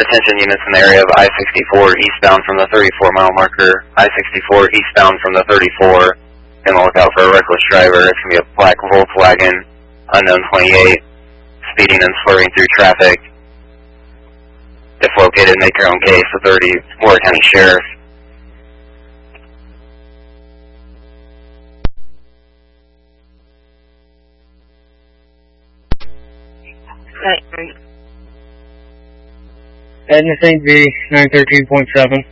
Attention units in the area of I-64 eastbound from the 34-mile marker. I-64 eastbound from the 34. And look out for a reckless driver. It's going to be a black Volkswagen, unknown 28, speeding and slurring through traffic. If located, make your own case. Authority, Warwick County Sheriff. Edna St. V, 913.7.